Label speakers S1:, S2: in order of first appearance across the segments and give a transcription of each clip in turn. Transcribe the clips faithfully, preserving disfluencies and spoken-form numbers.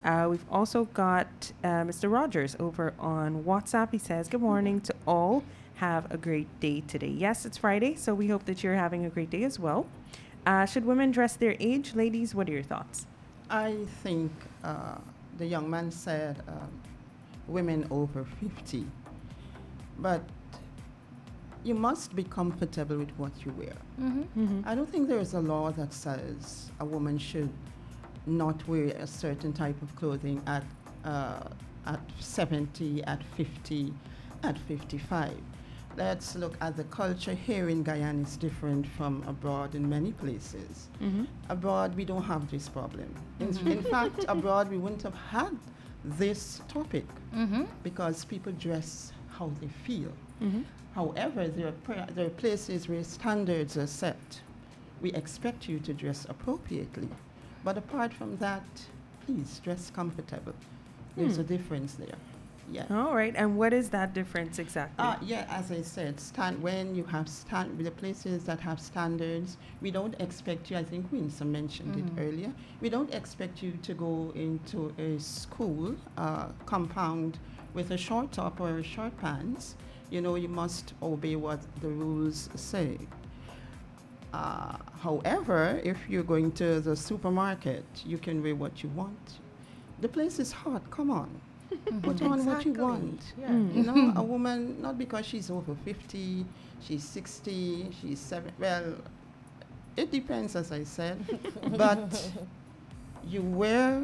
S1: Uh, we've also got uh, Mister Rogers over on WhatsApp. He says, good morning to all. Have a great day today. Yes, it's Friday, so we hope that you're having a great day as well. Uh, should women dress their age? Ladies, what are your thoughts?
S2: I think uh, the young man said um, women over fifty. But you must be comfortable with what you wear.
S3: Mm-hmm.
S1: Mm-hmm.
S2: I don't think there is a law that says a woman should not wear a certain type of clothing at uh, at seventy, at fifty, at fifty-five. Let's look at the culture here in Guyana. It's different from abroad in many places.
S1: Mm-hmm.
S2: Abroad, we don't have this problem. In,
S3: Mhm.
S2: in fact, abroad, we wouldn't have had this topic
S3: Mm-hmm.
S2: because people dress how they feel.
S1: Mm-hmm.
S2: However, there are, pra- there are places where standards are set. We expect you to dress appropriately. But apart from that, please dress comfortable. There's
S1: Hmm.
S2: a difference there. Yeah.
S1: All right. And what is that difference exactly?
S2: Uh, yeah, as I said, stand, when you have stand, the places that have standards, we don't expect you, I think Winsome mentioned
S3: Mhm.
S2: it earlier, we don't expect you to go into a school uh, compound with a short top or short pants. You know, you must obey what the rules say. Uh, however, if you're going to the supermarket, you can wear what you want. The place is hot, come on. Put on what you
S4: Exactly.
S2: want.
S4: Yeah.
S1: Mm.
S2: You know, a woman, not because she's over fifty, she's sixty, she's seven. Well, it depends, as I said. But you wear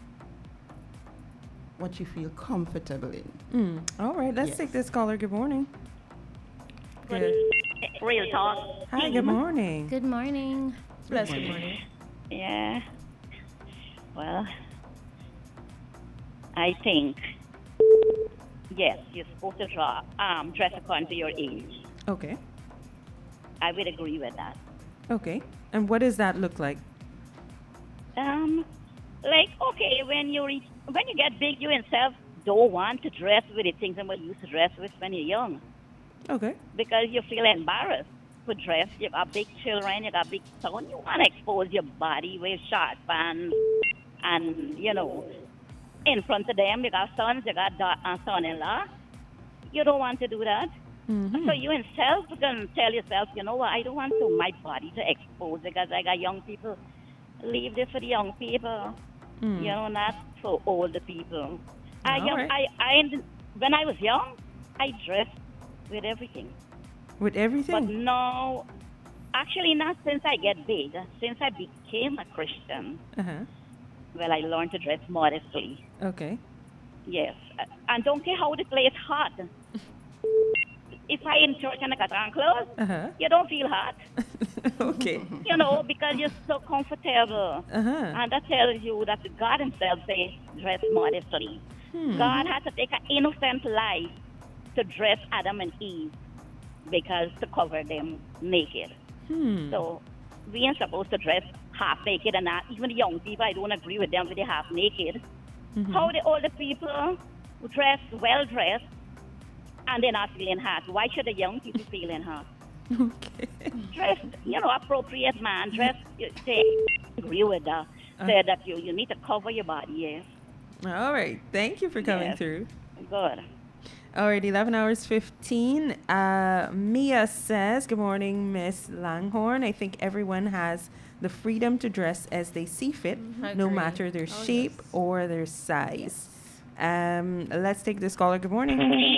S2: what you feel comfortable in.
S1: Mm. All right. Let's
S2: Yes.
S1: take this caller. Good morning. Good.
S5: Real talk.
S1: Hi. Good morning.
S3: Good morning.
S4: Bless good morning.
S5: Yeah. Well, I think, yes, you're supposed to draw, um, dress according to your age.
S1: Okay.
S5: I would agree with that.
S1: Okay. And what does that look like?
S5: Um, like, okay, when you reach, when you get big, you yourself don't want to dress with the things that you used to dress with when you're young
S1: Okay.
S5: because you feel embarrassed to dress. You got big children, you got big son. You want to expose your body with short pants and, you know, in front of them, you got sons, you got da- uh, son-in-law. You don't want to do that.
S1: Mm-hmm.
S5: So you yourself can tell yourself, you know what, I don't want to my body to expose because I got young people. Leave this for the young people,
S1: Mm.
S5: you know, not for older people. I,
S1: All
S5: young,
S1: right.
S5: I, I, when I was young, I dressed with everything.
S1: With
S5: But
S1: everything?
S5: now, actually not since I get big, since I became a Christian,
S1: Uh-huh.
S5: well, I learned to dress modestly.
S1: Okay.
S5: Yes, uh, and don't care how the place hot. If I in church and I got on clothes,
S1: Uh-huh.
S5: you don't feel hot,
S1: Okay.
S5: you know, because you're so comfortable.
S1: Uh-huh.
S5: And that tells you that God Himself says, dress modestly.
S1: Hmm.
S5: God had to take an innocent life to dress Adam and Eve because to cover them naked.
S1: Hmm.
S5: So we ain't supposed to dress half naked, and not even the young people. I don't agree with them with the half naked.
S1: Mhm.
S5: How the older people who dress well dressed and they're not feeling hot? Why should the young people feeling hot?
S1: Okay.
S5: Dress, you know, appropriate man. Dress. You say, agree with that.
S1: Uh.
S5: Say that you you need to cover your body. Yes.
S1: All right. Thank you for coming
S5: Yes.
S1: through.
S5: Good.
S1: All right, eleven hours fifteen. Uh, Mia says, good morning, Miss Langhorn. I think everyone has the freedom to dress as they see fit, no
S4: Agree.
S1: matter their
S4: Oh,
S1: shape
S4: yes.
S1: or their size. Um, let's take this caller. Good morning.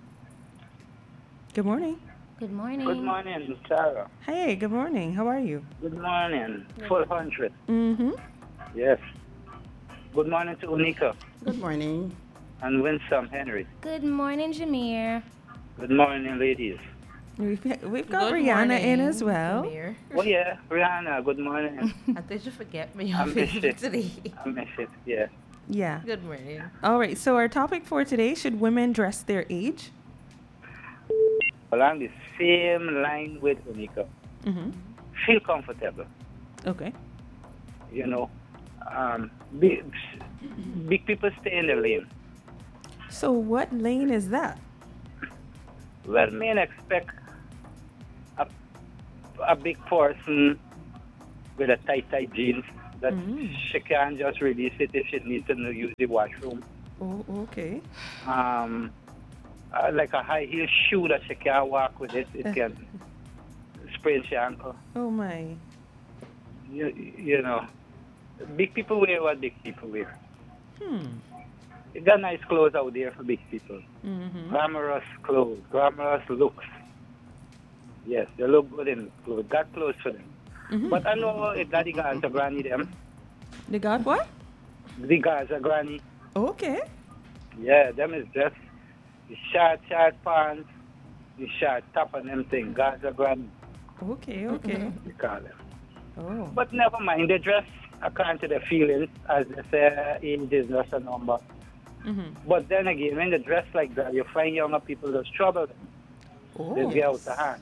S1: Good morning.
S3: Good morning.
S6: Good morning, Sarah.
S1: Hey, good morning. How are you?
S6: Good morning, full hundred.
S1: Mm-hmm.
S6: Yes. Good morning to Unika
S2: Good morning.
S6: and Winsome Henry.
S3: Good morning, Jameer.
S6: Good morning, ladies.
S1: We've, we've got
S4: Good
S1: Rihanna in
S4: morning,
S1: as well.
S4: Samir.
S6: Oh yeah, Rihanna. Good morning.
S4: I thought you forget me
S6: I
S4: on
S6: miss
S4: Facebook
S6: it.
S4: today.
S6: I miss it. Yeah.
S1: Yeah.
S4: Good morning.
S1: All right. So our topic for today, should women dress their age?
S6: Along the same line with Unika.
S1: Mm-hmm.
S6: Feel comfortable.
S1: Okay.
S6: You know, um, big, big people stay in the lane.
S1: So what lane is that?
S6: Well, men expect a, a big person with a tight, tight jeans that
S1: Mm.
S6: she can't just release it if she needs to use the washroom.
S1: Oh, okay.
S6: Um, uh, like a high heel shoe that she can't walk with it, it can sprain her ankle.
S1: Oh my.
S6: You, you know, big people wear what big people wear.
S1: Hmm.
S6: You got nice clothes out there for big people.
S1: Mm-hmm.
S6: Glamorous clothes, glamorous looks. Yes, they look good in clothes. Got clothes for them.
S1: Mm-hmm.
S6: But I know it got the Gaza granny them.
S1: They got what?
S6: The Gaza granny.
S1: Okay.
S6: Yeah, them is just the short, short pants, the short top and them thing. Gaza granny,
S1: Okay, okay.
S6: we call them.
S1: Oh.
S6: But never mind, they dress according to their feelings. As they say, age is just a number.
S1: Mm-hmm.
S6: But then again, when they dress like that, you find younger people just trouble them. They
S1: Oh.
S6: get out of hand.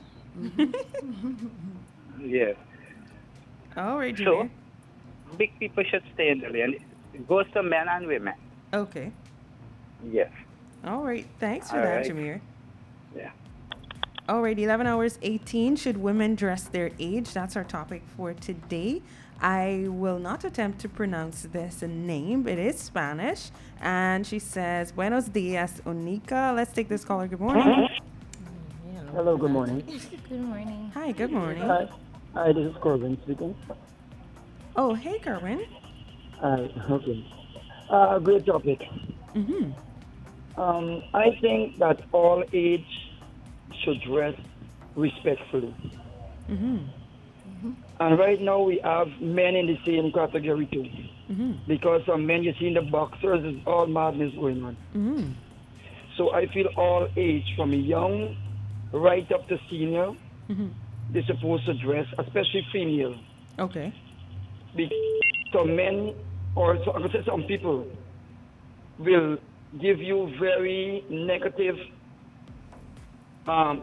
S6: Yes.
S1: All right,
S6: So,
S1: Jameer.
S6: big people should stay in the lane. It goes to men and women.
S1: Okay.
S6: Yes.
S1: All right. Thanks for
S6: All
S1: that,
S6: right.
S1: Jameer.
S6: Yeah.
S1: All right, eleven hours eighteen. Should women dress their age? That's our topic for today. I will not attempt to pronounce this name. It is Spanish. And she says, Buenos dias, Onika. Let's take this caller. Good morning.
S7: Hello, good morning.
S3: Good morning.
S1: Hi, good morning.
S7: Hi, hi, this is Corbin speaking.
S1: Oh, hey, Carwin.
S7: Hi, okay. Uh, great topic.
S1: Mm-hmm.
S7: Um, I think that all age should dress respectfully.
S1: Mm-hmm.
S7: And right now we have men in the same category too.
S1: Mm-hmm.
S7: Because some men you see in the boxers, there's all madness going on.
S1: Mm-hmm.
S7: So I feel all age, from young right up to senior,
S1: Mm-hmm.
S7: they're supposed to dress, especially female.
S1: Okay.
S7: Be- some men, or so, I would say some people, will give you very negative, um,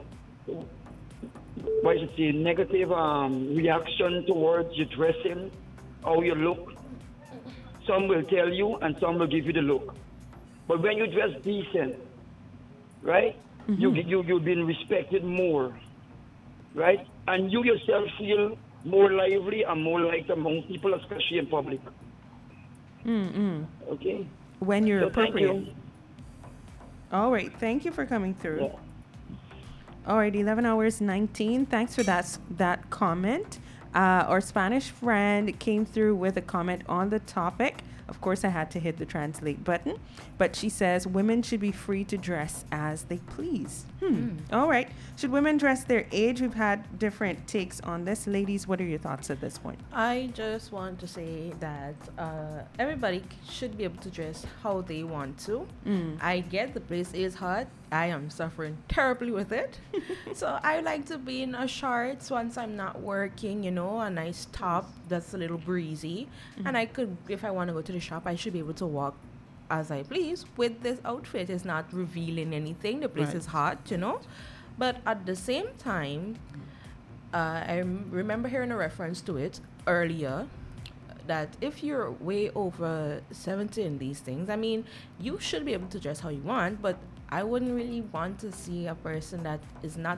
S7: what should say, negative um, reaction towards your dressing, how you look. Some will tell you, and some will give you the look. But when you dress decent, right, you you you've been respected more, right, and you yourself feel more lively and more liked among people, especially in public.
S1: Mm-hmm.
S7: Okay.
S1: When you're
S7: So thank
S1: appropriate.
S7: you.
S1: All right. Thank you for coming through.
S7: Yeah.
S1: All right, eleven hours nineteen. Thanks for that s- that comment. Uh, our Spanish friend came through with a comment on the topic. Of course, I had to hit the translate button, but she says women should be free to dress as they please. Hmm. All right. Should women dress their age? We've had different takes on this. Ladies, what are your thoughts at this point?
S4: I just want to say that uh, everybody c- should be able to dress how they want to.
S1: Mm.
S4: I get the place is hot. I am suffering terribly with it. So I like to be in a shorts once I'm not working, you know, a nice top that's a little breezy. And I could, if I want to go to the shop, I should be able to walk as I please with this outfit. It's not revealing anything. The place
S2: Right.
S4: is hot, you know. But at the same time, uh, I rem- remember hearing a reference to it earlier that if you're way over seventy in these things, I mean, you should be able to dress how you want, but I wouldn't really want to see a person that is not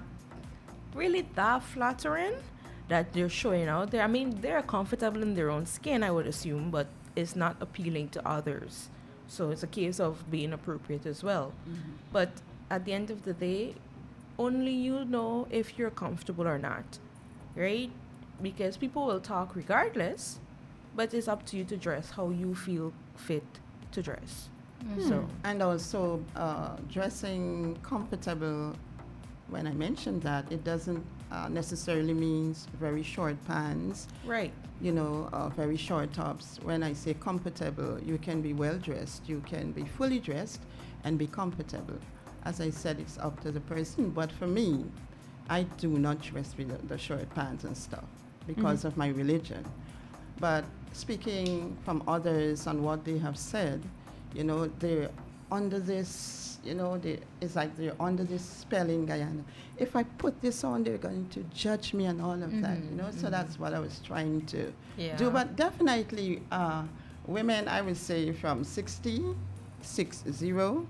S4: really that flattering that they're showing out there. I mean, they're comfortable in their own skin, I would assume, but it's not appealing to others. So it's a case of being appropriate as well. But at the end of the day, only you know if you're comfortable or not, right? Because people will talk regardless, but it's up to you to dress how you feel fit to dress. So,
S2: And also uh, dressing comfortable, when I mentioned that, it doesn't uh, necessarily means very short pants,
S4: right.
S2: you know, uh, very short tops. When I say comfortable, you can be well dressed, you can be fully dressed and be comfortable. As I said, it's up to the person, but for me, I do not dress with the, the short pants and stuff because of my religion. But speaking from others on what they have said, you know, they're under this, you know, they, it's like they're under this spell in Guyana. If I put this on, they're going to judge me and all of that, you know. So that's what I was trying to
S4: Yeah.
S2: do. But definitely, uh, women, I would say from sixty, six zero,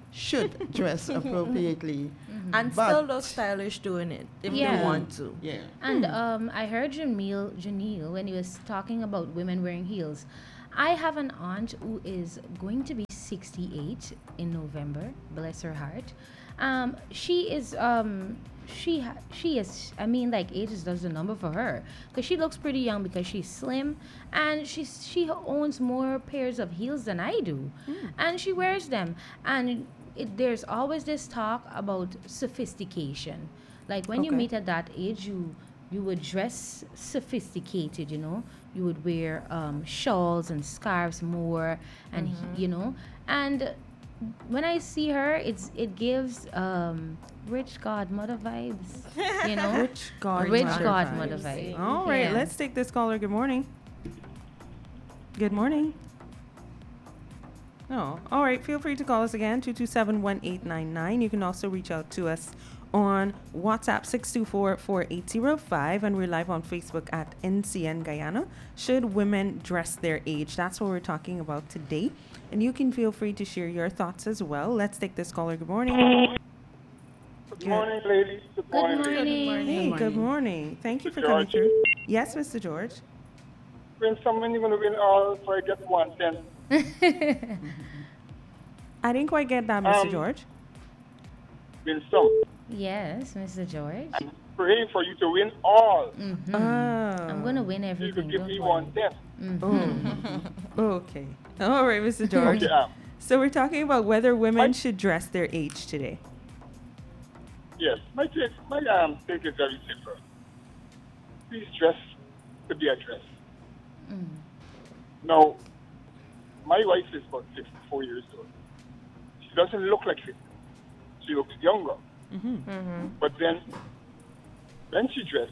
S2: should dress appropriately.
S4: And
S2: But-
S4: still look stylish doing it if
S3: Yeah.
S4: you want to.
S2: Yeah.
S3: And um, I heard Jamil Janil when he was talking about women wearing heels. I have an aunt who is going to be sixty-eight in November. Bless her heart. Um, she is um, she ha- she is. I mean, like age is does the number for her because she looks pretty young because she's slim and she's she owns more pairs of heels than I do, and she wears them. And it, there's always this talk about sophistication. Like when you
S1: Okay.
S3: meet at that age, you you would dress sophisticated, you know. You would wear um, shawls and scarves more, and
S1: Mm-hmm.
S3: you know. And when I see her, it's it gives um, rich godmother vibes, you know.
S1: Rich godmother
S3: Rich
S1: vibes.
S3: godmother vibes.
S1: All right,
S3: Yeah.
S1: let's take this caller. Good morning. Good morning. Oh, all right. Feel free to call us again, two two seven, one eight nine nine. You can also reach out to us on WhatsApp six two four, four eight zero five, and we're live on Facebook at N C N Guyana. Should women dress their age? That's what we're talking about today. And you can feel free to share your thoughts as well. Let's take this caller. Good morning.
S8: Good morning, ladies. Good
S3: Good
S8: morning, ladies.
S3: morning.
S1: Hey, good
S2: morning.
S1: morning. Thank you for
S8: Mister
S1: coming
S8: George.
S1: through. Yes, Mister George.
S8: When someone you're gonna win all for just one cent.
S1: I didn't quite get that, Mister
S8: Um,
S1: George.
S8: Win some.
S3: Yes, Mister George.
S8: I'm praying for you to win all.
S3: Mhm.
S1: Oh.
S3: I'm gonna win
S8: You
S3: everything.
S8: could give
S3: Don't
S8: me
S3: worry.
S8: one cent.
S1: Oh. Okay. All right, Mister George.
S8: Okay, um,
S1: So we're talking about whether women
S8: What?
S1: should dress their age today.
S8: yes, my take, my um, take is very simple. Please dress to be addressed.
S3: Mm.
S8: Now, my wife is about fifty-four years old. She doesn't look like fifty. She looks younger.
S1: Mm-hmm.
S8: But then, when she dressed,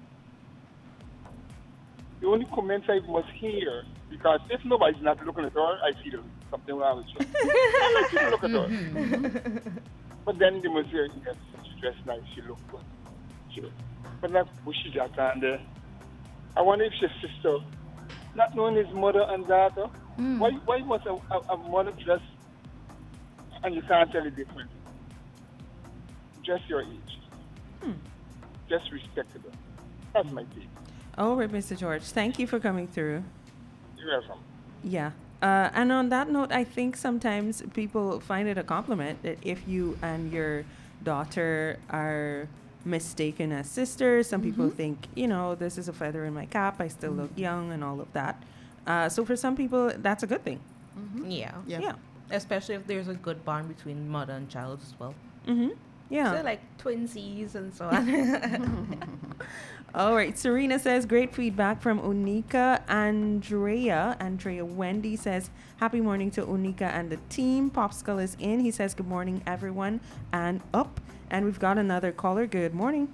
S8: the only comment I must hear, because if nobody's not looking at her, I feel something wrong with her. I feel look at her. But then they must hear, yes, she dressed nice, she looked good. She, but not bushy that and uh, I wonder if she's sister, not knowing his mother and daughter,
S3: Mm.
S8: why why must a, a, a mother dress and you can't tell the difference? Dress your age. Just respectable. That's my take.
S1: All right, Mister George. Thank you for coming through.
S8: You're welcome.
S1: Yeah. Uh, and on that note, I think sometimes people find it a compliment that if you and your daughter are mistaken as sisters, some people think, you know, this is a feather in my cap, I still look young and all of that. Uh, so for some people, that's a good thing.
S4: Yeah.
S2: Yeah.
S1: Yeah.
S4: Especially if there's a good bond between mother and child as well.
S1: Mm-hmm. Yeah.
S4: So like twinsies and so on.
S1: All right. Serena says, great feedback from Unika. Andrea. Andrea Wendy says, happy morning to Unika and the team. Popsicle is in. He says, good morning, everyone, and up. And we've got another caller. Good morning.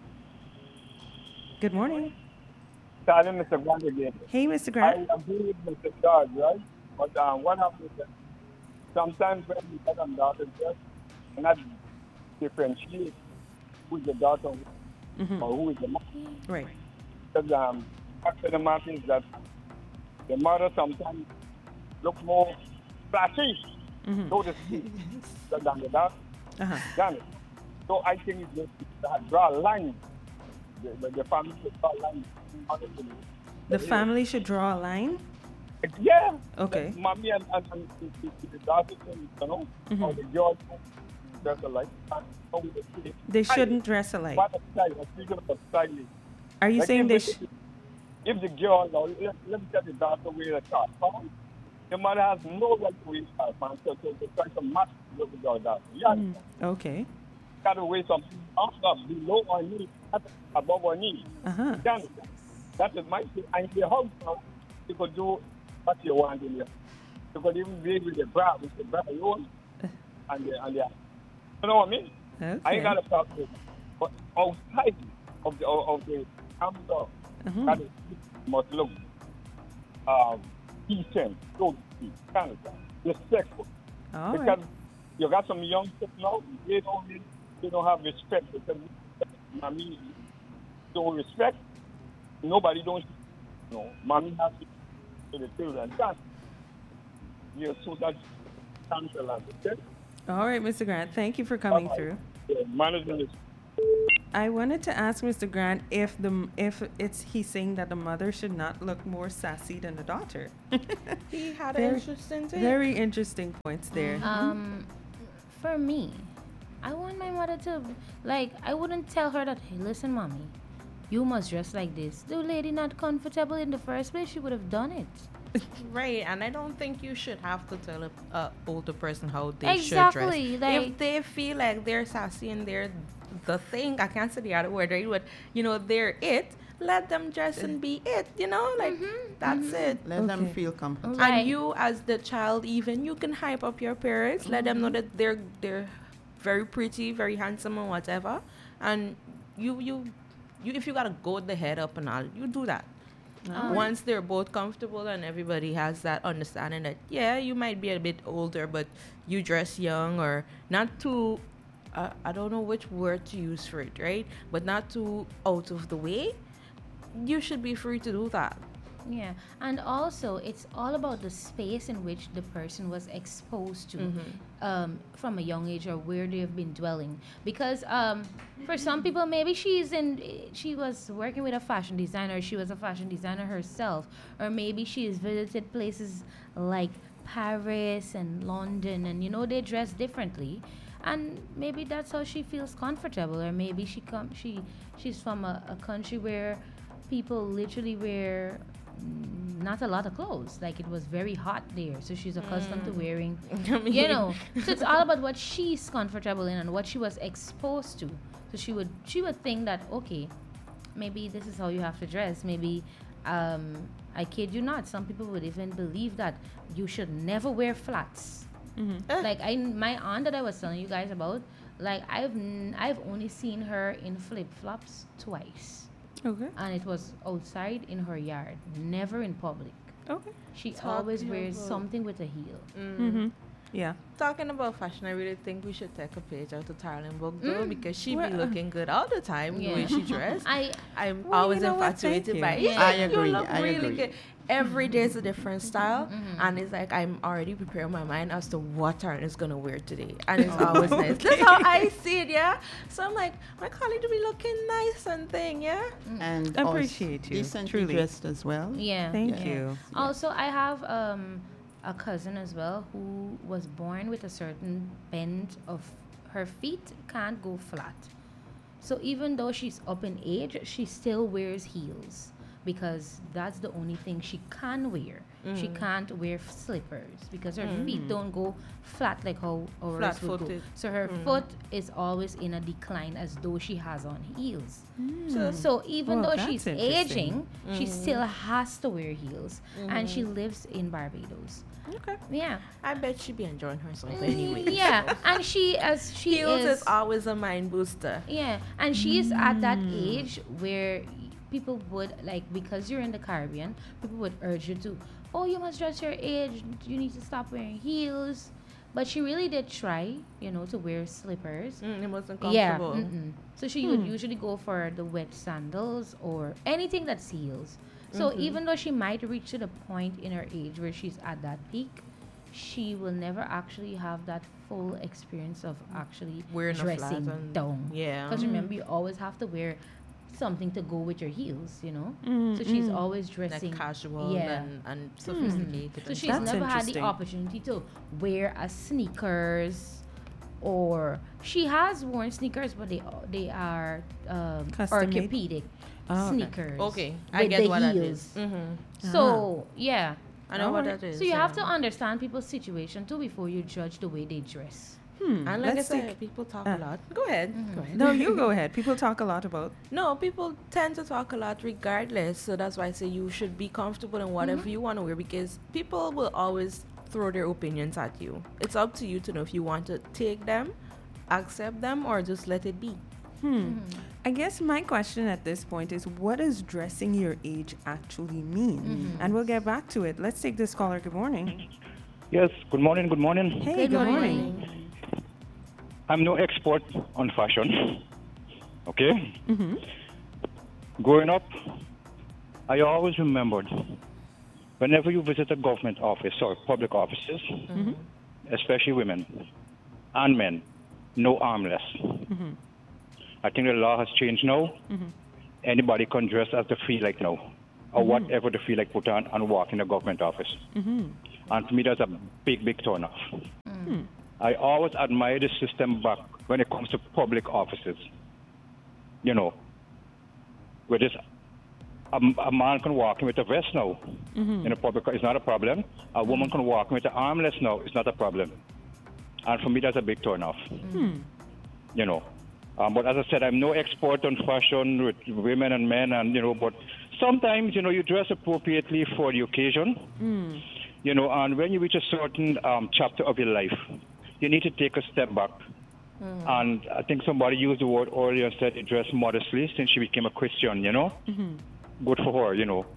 S1: Good morning.
S8: Sorry, Mister Grant again.
S1: Hey, Mister
S8: I
S1: Grant.
S8: agree with Mister George, right? But um, what happens is that sometimes when we get on daughter dress, we're not differentiate who's the daughter
S1: Mhm.
S8: or who is the mother.
S1: Right.
S8: Because um, fact of the matter is that the mother sometimes look more flashy,
S1: Mhm.
S8: so to speak, than the daughter.
S1: Uh-huh.
S8: Done it. So I think it's just uh, draw a line. The, the, the family should draw a line. Honestly.
S1: The family should draw a line.
S8: Yeah.
S1: Okay.
S8: The mommy and, and, and the, the, the daughter thing, you know,
S1: Mhm.
S8: or the girl dress alike. And so we say,
S1: They
S8: "Hi,
S1: shouldn't dress alike.
S8: what a style, I'm speaking about styling.
S1: Are you
S8: Like
S1: saying
S8: if
S1: they
S8: the-
S1: sh-
S8: If the girl, now, let, let me tell the daughter wear a short pants, the mother has no right to wear short pants, so to, to try to match with the girl daughter. Yeah,
S1: Mm, okay.
S8: got to wear something up, up, below our knee, not above our knee.
S1: Uh-huh.
S8: You understand? That is my thing. And in the house now, you could do what you want in there. You could even be with the bra, with the bra alone, and the, and the, you know what I mean? I
S1: Okay.
S8: ain't got a problem with it. But outside of the, of the campus,
S1: Mhm.
S8: that is, must look um, decent, so to speak, kind of thing, respectful.
S1: All
S8: Because
S1: right.
S8: you got some young people now, they don't, really- they don't have respect. Because, mommy don't respect, nobody don't, you know, mommy has to to the children. That, you so that cancel and respect.
S1: All right, Mister Grant, thank you for coming through.
S8: Yeah, management is
S1: I wanted to ask Mister Grant if the if it's he's saying that the mother should not look more sassy than the daughter.
S4: He had
S1: Very-
S4: an interesting take.
S1: Very interesting points there.
S3: Um, for me, I want my mother to, like, I wouldn't tell her that, hey, listen, mommy, you must dress like this. The lady not comfortable in the first place, she would have done it.
S4: Right, and I don't think you should have to tell a uh, older person how they
S3: Exactly,
S4: should dress.
S3: like-
S4: If they feel like they're sassy and they're the thing, I can't say the other word, right? But you know, they're it. Let them dress and be it. You know, like that's it.
S2: Let them
S1: Okay.
S2: feel comfortable.
S3: Right.
S4: And you, as the child, even you can hype up your parents. Let them know that they're they're very pretty, very handsome, and whatever. And you you you, if you gotta go with the head up and all, you do that.
S3: Um,
S4: Once they're both comfortable and everybody has that understanding that yeah, you might be a bit older, but you dress young or not too. Uh, I don't know which word to use for it, right? But not too out of the way. You should be free to do that.
S3: Yeah, and also it's all about the space in which the person was exposed to um, from a young age or where they have been dwelling. Because um, for some people, maybe she's in, she was working with a fashion designer, she was a fashion designer herself, or maybe she has visited places like Paris and London, and you know they dress differently. And maybe that's how she feels comfortable, or maybe she come she she's from a, a country where people literally wear mm, not a lot of clothes. Like it was very hot there, so she's accustomed to wearing,
S4: I mean,
S3: you know. So it's all about what she's comfortable in and what she was exposed to. So she would she would think that okay, maybe this is how you have to dress. Maybe um, I kid you not, some people would even believe that you should never wear flats. Like I, my aunt that I was telling you guys about, like I've n- I've only seen her in flip flops twice,
S1: Okay.
S3: and it was outside in her yard, never in public.
S1: Okay.
S3: She always
S4: Talking
S3: wears
S4: about-
S3: something with a heel.
S1: Mm-hmm. Yeah.
S4: Talking about fashion, I really think we should take a page out of Tarlin Book though, because she
S1: Well,
S4: be
S1: uh,
S4: looking good all the time the way
S3: Yeah.
S4: she dressed.
S3: I
S4: I'm
S1: Well,
S4: always
S1: you know what? Thank
S4: infatuated
S1: you.
S4: by it.
S3: Yeah.
S2: I
S4: You
S2: agree,
S4: look
S2: I
S4: really
S2: agree.
S4: good. Every day is a different style, and it's like I'm already preparing my mind as to what Taryn is gonna wear today, and it's always nice. That's how I see it, yeah. So I'm like, my colleague to be looking nice and thing, yeah.
S2: And
S1: Appreciate
S2: also
S1: you,
S2: decently
S1: truly.
S2: dressed as well.
S3: yeah.
S1: Thank
S3: yeah.
S1: you.
S3: Also, I have um, a cousin as well who was born with a certain bend of her feet can't go flat. So even though she's up in age, she still wears heels because that's the only thing she can wear. She can't wear f- slippers because her feet don't go flat like how ours would go.
S4: Flat-footed.
S3: So her foot is always in a decline as though she has on heels.
S4: So,
S3: So even
S1: Well,
S3: though
S1: that's
S3: she's
S1: interesting.
S3: aging, she still has to wear heels, and she lives in Barbados.
S1: Okay.
S3: Yeah,
S4: I bet she be enjoying herself anyway.
S3: yeah, and she as she
S4: Heels
S3: is,
S4: is always a mind booster.
S3: yeah, and she is at that age where people would like because you're in the Caribbean, people would urge you to, oh, you must dress your age. You need to stop wearing heels. But she really did try, you know, to wear slippers.
S4: Mm, it wasn't
S3: Yeah.
S4: comfortable.
S3: mm-mm. So she would usually go for the wet sandals or anything that's heels. So even though she might reach to the point in her age where she's at that peak, she will never actually have that full experience of actually
S4: Wearing a flat
S3: dressing
S4: and-
S3: down.
S4: Yeah.
S3: Because remember, you always have to wear something to go with your heels, you know?
S1: Mm,
S3: So she's
S1: mm.
S3: always dressing.
S4: Like casual
S3: yeah.
S4: and, and sophisticated.
S3: So
S4: and
S3: she's
S1: That's
S3: never had the
S1: interesting.
S3: opportunity to wear a sneakers, or she has worn sneakers, but they they are um,
S1: Custom made?
S3: orthopedic
S1: Oh, okay.
S3: sneakers.
S4: Okay, I
S3: with
S4: get
S3: the
S4: what that
S3: heels.
S4: is. Mm-hmm.
S3: So yeah,
S4: I know what
S1: Alright.
S4: that is.
S3: so you have to
S4: yeah.
S3: understand people's situation too before you judge the way they dress.
S1: Hmm.
S4: And like
S1: Let's
S4: I said,
S1: take-
S4: people talk
S1: uh,
S4: a lot. Go ahead. Go ahead.
S1: No, you go ahead. People talk a lot about.
S4: No, people tend to talk a lot regardless. So that's why I say you should be comfortable in whatever you want to wear, because people will always throw their opinions at you. It's up to you to know if you want to take them, accept them, or just let it be.
S1: Hmm. I guess my question at this point is, what does dressing your age actually mean? And we'll get back to it. Let's take this caller. Good morning.
S9: Yes, good morning, good morning.
S1: Hey, good, morning.
S9: I'm no expert on fashion. Okay?
S1: Mm-hmm.
S9: Growing up, I always remembered whenever you visit a government office or public offices, especially women, and men, no armless.
S1: Mm-hmm.
S9: I think the law has changed now.
S1: Mm-hmm.
S9: Anybody can dress as they feel like now, or
S1: Mhm.
S9: whatever they feel like put on and walk in a government office.
S1: Mm-hmm.
S9: And for me, that's a big, big turn off.
S1: Hmm.
S9: I always admire the system back when it comes to public offices. You know, where this, a, a man can walk in with a vest now
S1: Mhm.
S9: in a public, it's not a problem. A woman can walk in with an armless now, it's not a problem. And for me, that's a big turn off.
S1: Hmm.
S9: You know. Um, but as I said, I'm no expert on fashion with women and men, and you know, but sometimes, you know, you dress appropriately for the occasion.
S1: Hmm.
S9: You know, and when you reach a certain um, chapter of your life, you need to take a step back.
S1: Hmm.
S9: And I think somebody used the word earlier and said, dress modestly since she became a Christian, you know?
S1: Mm-hmm.
S9: Good for her, you know.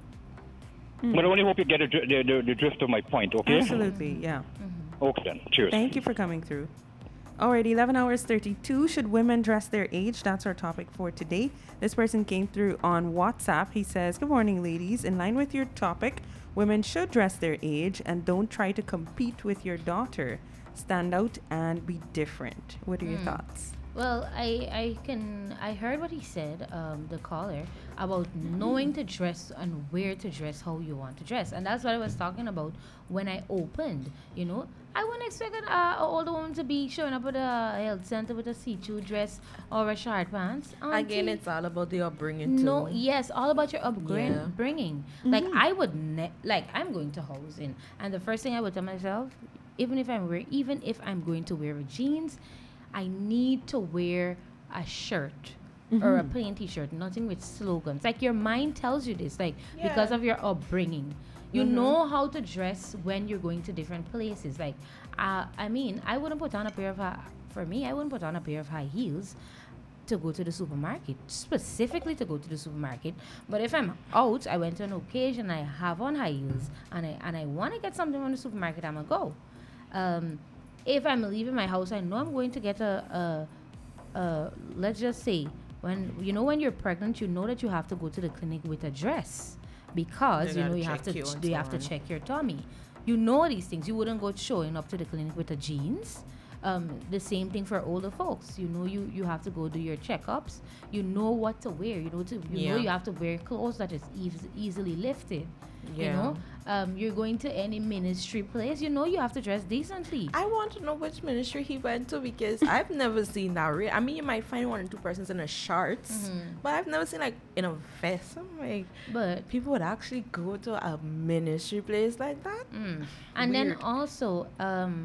S1: Hmm.
S9: But I only hope you get the, dri- the, the, the drift of my point, okay?
S1: Absolutely, yeah.
S9: Okay then, cheers.
S1: Thank you for coming through. Alright, eleven hours thirty-two. Should women dress their age? That's our topic for today. This person came through on WhatsApp. He says, good morning, ladies. In line with your topic, women should dress their age and don't try to compete with your daughter. Stand out and be different. What are your
S3: Hmm.
S1: thoughts?
S3: Well, I I can I heard what he said, um, the caller, about knowing to dress and where to dress, how you want to dress, and that's what I was talking about when I opened. You know, I wouldn't expect an uh, older woman to be showing up at a health center with a see-through dress or a short pants.
S4: Again,
S3: Auntie,
S4: it's all about the upbringing too.
S3: no, yes, all about your upbringing.
S4: Yeah.
S3: Bringing. Like I would, ne- like I'm going to housing, and the first thing I would tell myself, even if I'm wear, even if I'm going to wear jeans, I need to wear a shirt or a
S1: Mhm.
S3: plain T-shirt, nothing with slogans. Like your mind tells you this, like because
S4: Yeah.
S3: of your upbringing. You
S4: Mhm.
S3: know how to dress when you're going to different places. Like, uh, I mean, I wouldn't put on a pair of, uh, for me, I wouldn't put on a pair of high heels to go to the supermarket, specifically to go to the supermarket. But if I'm out, I went to an occasion, I have on high heels, and I and I want to get something from the supermarket, I'm gonna go. Um, if I'm leaving my house, I know I'm going to get a, a, a, let's just say, when you know when you're pregnant, you know that you have to go to the clinic with a dress because
S4: They
S3: you know
S4: gotta
S3: you have
S4: check
S3: to
S4: you
S3: ch-
S4: and
S3: you
S4: so
S3: have to
S4: on.
S3: check your tummy. You know these things. You wouldn't go showing up to the clinic with a jeans. Um, the same thing for older folks. You know, you, you have to go do your checkups. You know what to wear. You know to you
S4: Yeah.
S3: know you have to wear clothes that is eas- easily lifted. You
S4: Yeah.
S3: know, um, you're going to any ministry place. You know, you have to dress decently.
S4: I want to know which ministry he went to because I've never seen that. Re- I mean, you might find one or two persons in a shorts,
S3: Mhm.
S4: but I've never seen like in a vest. I'm like,
S3: But
S4: people would actually go to a ministry place like that.
S3: Mm. And then
S4: Weird.
S3: also, um,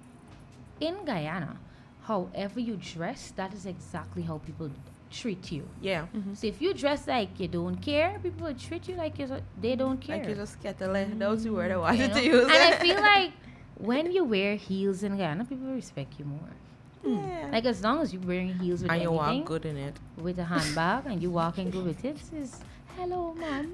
S3: in Guyana, however you dress, that is exactly how people treat you.
S4: Yeah,
S3: So if you dress like you don't care, people will treat you like you're, they don't care.
S4: like you just get the le- those who were the
S3: you
S4: wanted
S3: know?
S4: to use
S3: And I
S4: it.
S3: feel like when you wear heels in Guyana, people respect you more.
S4: yeah.
S3: Like as long as you're wearing heels with
S4: and you
S3: anything,
S4: walk good in it.
S3: with a handbag, and you walking good with it, it's hello, ma'am.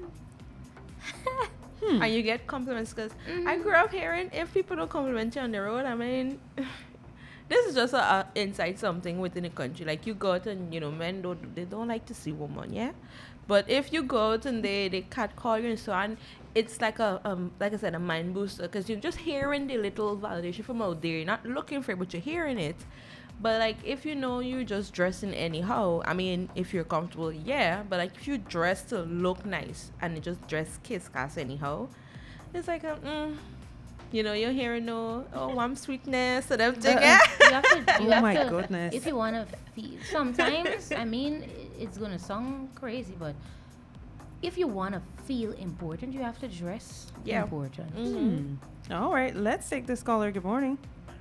S4: And you get compliments because I grew up hearing if people don't compliment you on the road, I mean, this is just a, a inside something within the country. Like you go out and you know men don't they don't like to see women, yeah. But if you go out and they they cat call you and so on, it's like a um like I said a mind booster because you're just hearing the little validation from out there. You're not looking for it, but you're hearing it. But like if you know you're just dressing anyhow, I mean if you're comfortable, yeah. But like if you dress to look nice and you just dress kiss ass anyhow, it's like a mm, you know you're hearing no oh I'm sweetness and everything.
S1: Uh-uh.
S3: You have to. You
S1: Oh
S3: have
S1: my
S3: to,
S1: goodness.
S3: If you want to feel, sometimes I mean i- it's gonna sound crazy, but if you want to feel important, you have to dress
S4: Yeah.
S3: important.
S4: Mhm.
S1: Hmm. All right, let's take this caller. Good morning.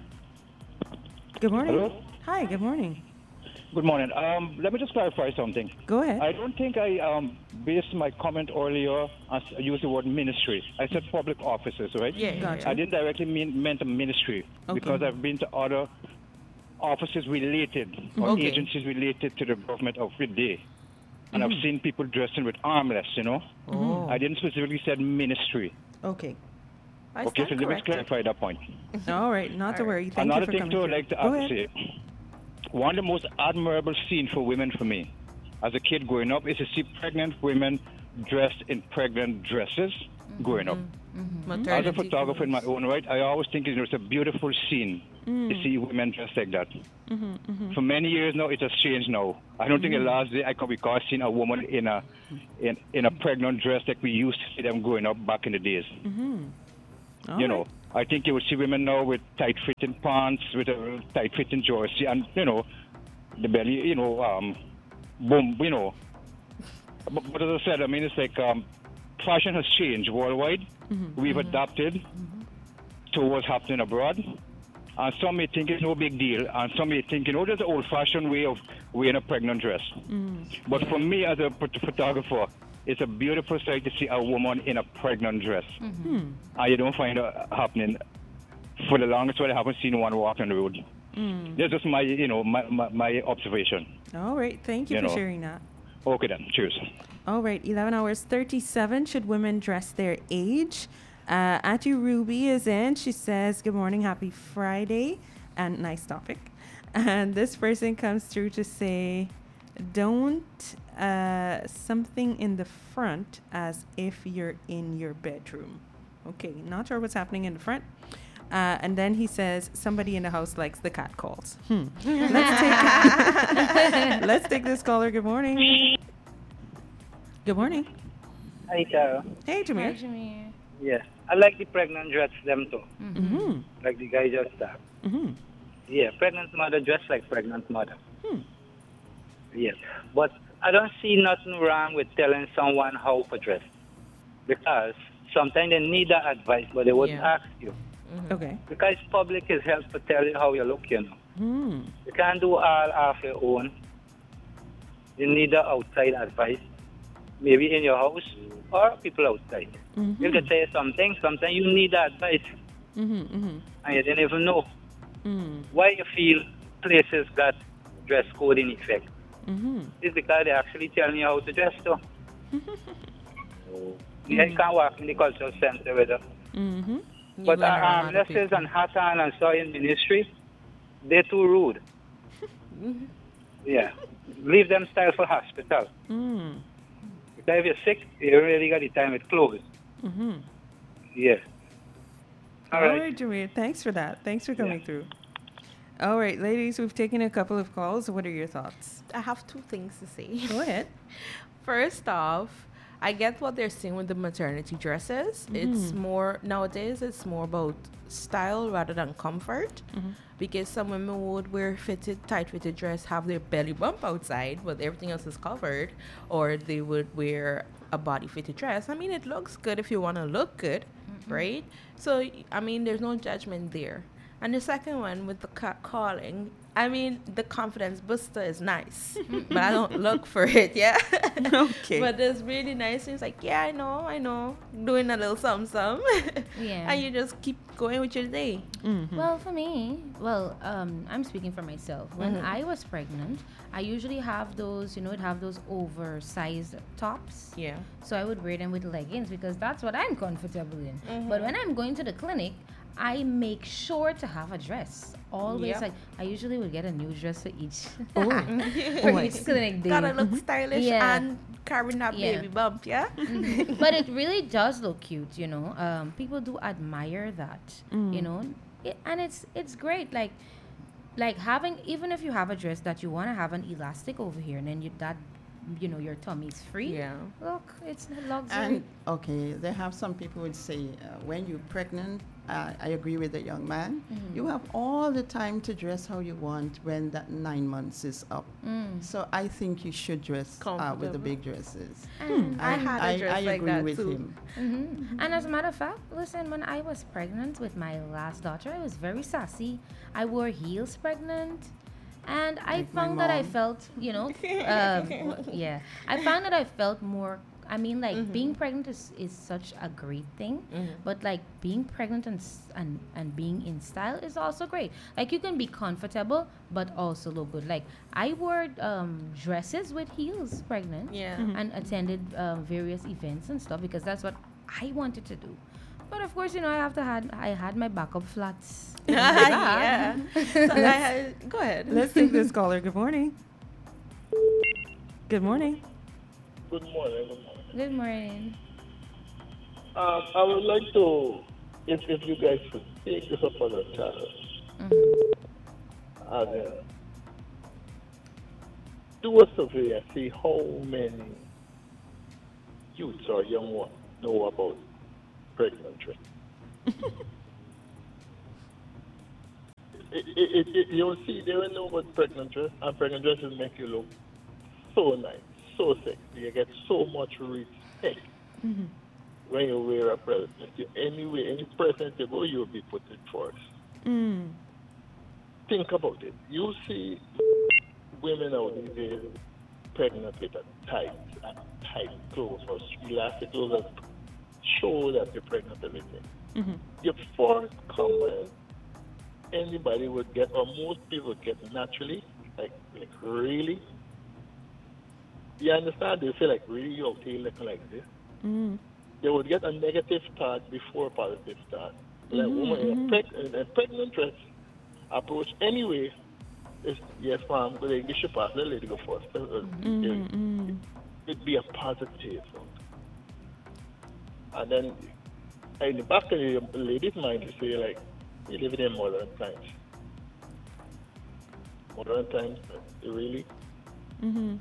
S1: Good morning.
S9: Hello?
S1: Hi, good morning.
S9: Good morning. Um, let me just clarify something.
S1: Go ahead.
S9: I don't think I um, based my comment earlier as I used the word ministry. I said public offices, right?
S4: Yeah,
S1: Gotcha.
S9: I didn't directly mean meant a ministry
S1: Okay.
S9: because I've been to other offices related or
S4: Okay.
S9: agencies related to the government of the day. And I've seen people dressing with armless, you know.
S4: Oh.
S9: I didn't specifically said ministry.
S1: Okay.
S4: I
S9: Okay,
S4: stand
S9: so let me
S4: corrected.
S9: clarify that point.
S1: All right, not to
S4: All right.
S1: worry. Thank
S9: Another
S1: you for
S9: thing
S1: coming
S9: too,
S1: through.
S9: I'd like to
S1: Go
S9: add
S1: ahead.
S9: to say, one of the most admirable scenes for women for me, as a kid growing up, is to see pregnant women dressed in pregnant dresses growing up. As a
S4: Maternity
S9: photographer in my
S4: clothes.
S9: own right, I always think it's a beautiful scene to see women dressed like that.
S1: Mhm, mhm.
S9: For many years now, it has changed now. I don't think the last day I can recall seeing a woman in a in, in a pregnant dress like we used to see them growing up back in the days.
S1: Mhm. All
S9: you
S1: right.
S9: know, I think you would see women now with tight-fitting pants, with a tight-fitting jersey, and you know, the belly, you know, um, boom, you know. But, but as I said, I mean, it's like um, fashion has changed worldwide.
S1: Mhm,
S9: We've
S1: mhm.
S9: adapted to what's happening abroad. And some may think it's no big deal, and some may think, you know, there's an old-fashioned way of wearing a pregnant dress.
S1: Mm.
S9: But for me, as a phot- photographer, it's a beautiful sight to see a woman in a pregnant dress.
S1: Hmm.
S9: And you don't find it happening. For the longest while, I haven't seen one walk on the road.
S1: Mm.
S9: That's just my, you know, my, my, my observation.
S1: All right. Thank you,
S9: You
S1: for
S9: know.
S1: sharing that.
S9: Okay then, cheers.
S1: All right. eleven hours thirty-seven. Should women dress their age? Uh, Auntie Ruby is in. She says, "Good morning, happy Friday," and nice topic. And this person comes through to say, "Don't uh, something in the front as if you're in your bedroom." Okay, not sure what's happening in the front. Uh, and then he says, "Somebody in the house likes the cat calls." Hmm. Let's take let's take this caller. Good morning. Good morning.
S6: Hi, Carol.
S1: Hey,
S3: Hi,
S1: Jameer.
S3: Jameer.
S6: Yes. I like the pregnant dress them too.
S1: Mm-hmm.
S6: Like the guy just said.
S1: Mm-hmm.
S6: Yeah, pregnant mother dress like pregnant mother.
S1: Hmm.
S6: Yes. But I don't see nothing wrong with telling someone how to dress. Because sometimes they need that advice, but they wouldn't
S4: Yeah.
S6: ask you.
S1: Okay.
S6: Because public is help to tell you how you look, you know.
S1: Hmm.
S6: You can't do all off your own. You need the outside advice. Maybe in your house or people outside.
S1: Mm-hmm.
S6: You can say something, sometimes you need that advice
S1: Mm-hmm. Mm-hmm.
S6: and you didn't even know
S1: Mm-hmm.
S6: why you feel places got dress code in effect.
S1: Mm-hmm.
S6: It's because they're actually telling you how to dress too. Yeah, you can't walk in the cultural center with it.
S1: Mm-hmm.
S4: You
S6: But
S4: going
S6: uh,
S4: around
S6: um,
S4: other
S6: nurses
S4: people.
S6: and Hassan and so in ministry, they're too rude. Yeah. Leave them style for hospital.
S1: Mm.
S6: Because if you're sick, you don't really got the time with clothes.
S1: Mm-hmm.
S6: Yeah.
S1: All
S6: All
S1: right,
S6: right.
S1: Jameer. Thanks for that. Thanks for coming
S6: Yeah.
S1: through. All right, ladies, we've taken a couple of calls. What are your thoughts?
S4: I have two things to say.
S1: Go ahead.
S4: First off, I get what they're saying with the maternity dresses. It's
S1: Mhm.
S4: more nowadays. It's more about style rather than comfort,
S1: Mhm.
S4: because some women would wear fitted, tight-fitted dress, have their belly bump outside, but everything else is covered, or they would wear a body-fitted dress. I mean, it looks good if you want to look good, right? So y- I mean, there's no judgment there. And the second one with the cat calling, I mean, the confidence booster is nice, but I don't look for it, yeah.
S1: Okay.
S4: But it's really nice. It's like, yeah, I know, I know, doing a little something, something.
S3: Yeah.
S4: And you just keep going with your day.
S1: Mm-hmm.
S3: Well, for me, well, um, I'm speaking for myself. When
S4: Mhm.
S3: I was pregnant, I usually have those, you know, it have those oversized tops.
S4: Yeah.
S3: So I would wear them with leggings because that's what I'm comfortable in.
S4: Mhm.
S3: But when I'm going to the clinic, I make sure to have a dress. Always,
S4: Yep.
S3: like I usually would get a new dress for each
S1: Oh.
S3: for
S1: Oh, I
S3: each
S1: see.
S3: clinic day.
S4: Gotta look stylish
S3: Yeah.
S4: and carrying that
S3: Yeah.
S4: baby bump, yeah?
S3: Mhm. But it really does look cute, you know. Um, people do admire that, you
S1: Mm.
S3: know, it, and it's it's great. Like like having, even if you have a dress that you want to have an elastic over here, and then you that you know your tummy's free.
S4: Yeah.
S3: Look, it's luxury.
S2: And okay, they have some people would say uh, when you're pregnant, uh, I agree with the young man.
S3: Mhm.
S2: You have all the time to dress how you want when that nine months is up.
S3: Mm.
S2: So I think you should dress uh, with the
S4: Comfortable.
S2: big dresses.
S3: And,
S4: I
S2: And
S4: had a
S2: I,
S4: dress
S2: I
S4: like
S2: agree
S4: that
S2: with
S4: too.
S2: him.
S3: hmm And as a matter of fact, listen, when I was pregnant with my last daughter, I was very sassy. I wore heels pregnant. And I
S2: Like my
S3: found that I
S2: mom.
S3: felt, you know, um, yeah, I found that I felt more. I mean, like
S4: Mhm.
S3: being pregnant is, is such a great thing,
S4: Mhm.
S3: but like being pregnant and, s- and and being in style is also great. Like you can be comfortable, but also look good. Like I wore um, dresses with heels pregnant,
S4: Yeah.
S1: Mhm.
S3: and attended um, various events and stuff because that's what I wanted to do. But of course, you know, I have to had I had my backup flats.
S4: yeah. So I had, go ahead.
S1: Let's take this caller. Good morning. Good morning.
S8: Good morning. Good morning.
S3: Good morning.
S8: Um, I would like to, if, if you guys could take this up on a channel,
S10: And uh, do a survey and see how many youths or young ones know about pregnancy. it, it, it, you'll see they will know about pregnant dress, and pregnant dresses make you look so nice, so sexy. You get so much respect
S1: Mm-hmm.
S10: when you wear a present. Anyway, any present you go, you'll be put it first.
S1: Mm.
S10: Think about it. You see women out these days pregnant with a tight and tight clothes or elastic clothes that show that you're pregnant everything.
S1: Mm-hmm.
S10: Your first comment anybody would get, or most people would get naturally, like, like really? You understand? They say like, really, you're okay looking like this?
S1: Mm.
S10: They would get a negative thought before a positive thought. Like,
S1: Mhm,
S10: woman in a,
S1: mhm.
S10: preg- in a pregnant dress approach anyway is, yes, ma'am, but you should pass, let the lady go first. Uh, uh,
S1: Mm,
S10: it-
S1: mm.
S10: It'd be a positive. And then in the back of the lady's mind, you say, like, you live in modern times. Modern times, uh, really?
S1: Mm-hmm.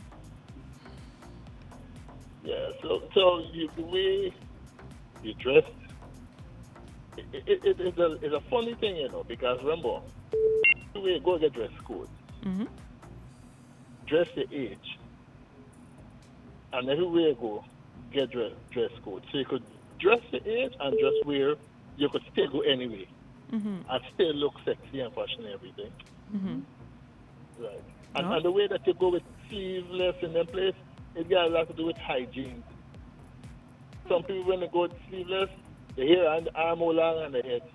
S10: Yeah, so so you, the way you dress, it, it, it, it's, a, it's a funny thing, you know, because remember, the way you go get dress code,
S1: Mm-hmm.
S10: dress the age, and everywhere you go, get dress, dress code. So you could dress the age and dress where you could still go anyway
S1: Mm-hmm.
S10: and still look sexy and fashion and everything.
S1: Mm-hmm.
S10: Right. And,
S1: Oh.
S10: and the way that you go with sleeveless in them place, it got a lot to do with hygiene. Some people, when they go with sleeveless, the hair and the arm all long and the head.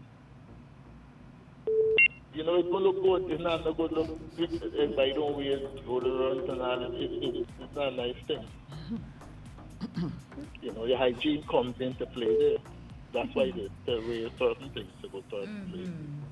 S10: You know, it's going to look good. It's not a good look. Everybody don't wear deodorant and all that. It, it, it's not a nice thing. You know, your hygiene comes into play there. That's why they, they wear certain things to go certain places.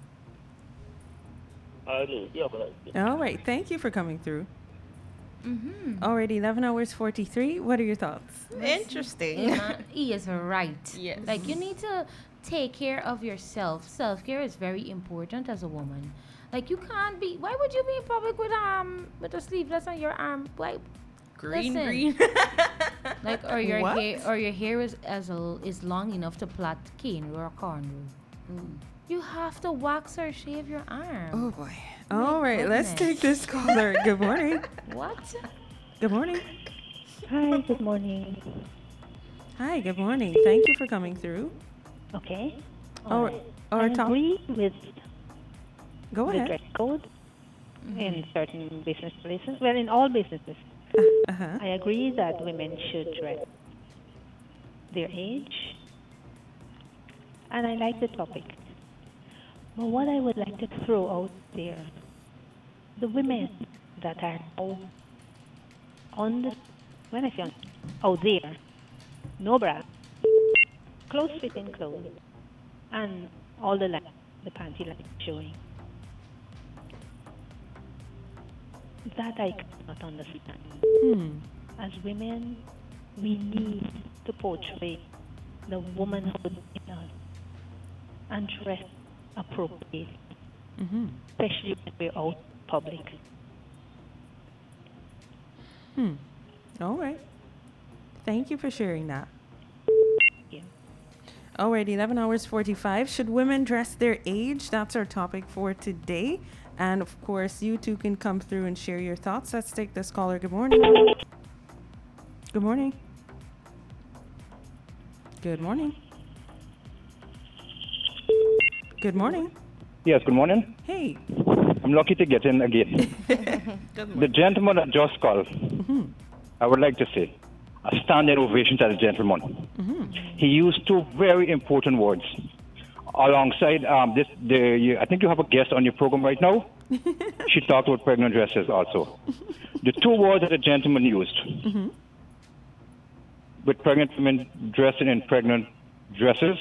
S10: All right, ladies, you have a nice day.
S1: All right. Thank you for coming through.
S3: Mm-hmm.
S1: Already eleven hours forty-three. What are your thoughts?
S4: Interesting.
S3: He is right.
S4: Yes.
S3: Like, you need to take care of yourself. Self-care is very important as a woman. Like, you can't be. Why would you be in public with um with a sleeveless on your arm? Why?
S4: Green,
S3: Listen.
S4: green.
S3: Like, or your
S1: What?
S3: hair, or your hair is as a, is long enough to plait cane or a cornrow. You have to wax or shave your arm.
S1: Oh boy.
S3: My
S1: All right. Let's
S3: goodness.
S1: take this caller. Good morning.
S3: What?
S1: Good morning.
S11: Hi, good morning.
S1: Hi. Good morning. Thank you for coming through.
S11: Okay.
S1: Or
S11: Alright.
S1: or
S11: I
S1: talk.
S11: agree with
S1: Go
S11: the
S1: ahead.
S11: dress code in certain business places. Well, in all businesses,
S1: Uh huh.
S11: I agree that women should dress their age, and I like the topic. But what I would like to throw out there, the women that are out on the, when I say on, out there, no bra, close-fitting clothes, and all the line, the panty line showing. That I cannot understand.
S1: Hmm.
S11: As women, we need to portray the womanhood in us and dress appropriately,
S1: Mm-hmm.
S11: especially when we're out public.
S1: Hmm. All right. Thank you for sharing that.
S11: Yeah.
S1: All right, eleven hours forty-five. Should women dress their age? That's our topic for today. And of course, you too can come through and share your thoughts. Let's take this caller. Good morning. Good morning. Good morning. Good morning.
S9: Yes, good morning.
S1: Hey.
S9: I'm lucky to get in again. The gentleman that just called,
S1: Mm-hmm.
S9: I would like to say, a standing ovation to the gentleman.
S1: Mm-hmm.
S9: He used two very important words. Alongside um, this, the you, I think you have a guest on your program right now. She talked about pregnant dresses also. The two words that the gentleman used,
S1: Mm-hmm.
S9: with pregnant women dressing in pregnant dresses,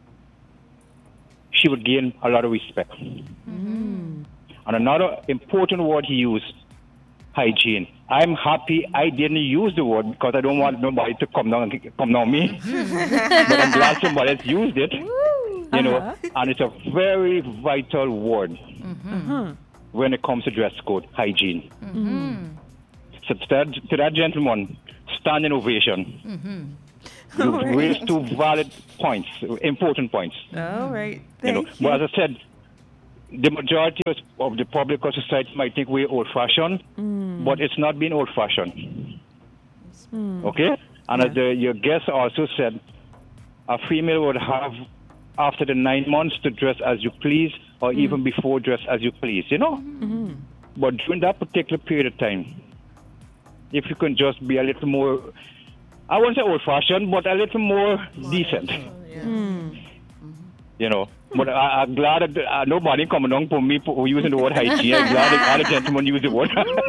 S9: she would gain a lot of respect.
S1: Mm-hmm.
S9: And another important word he used, hygiene. I'm happy I didn't use the word because I don't want nobody to come down come down me. But I'm glad somebody else used it. You know,
S1: Uh-huh.
S9: and it's a very vital word
S1: Mhm.
S9: when it comes to dress code, hygiene.
S3: Mm-hmm.
S9: So to that, to that gentleman, standing ovation.
S3: Mm-hmm.
S9: You
S1: All right.
S9: raised two valid points, important points.
S1: All right.
S9: You know,
S1: Thank you.
S9: but as I said, the majority of of the public or society might think we're old-fashioned,
S1: Mm.
S9: but it's not being old-fashioned.
S1: Mm.
S9: Okay? And as the, your guest also said, a female would have, after the nine months, to dress as you please, or even before dress as you please, you know?
S1: Mhm.
S9: But during that particular period of time, if you can just be a little more, I won't say old-fashioned, but a little more decent,
S1: Mm.
S9: you know? But I, I'm glad that uh, nobody coming along for me for using the word hygiene. I'm glad that other gentlemen use the word.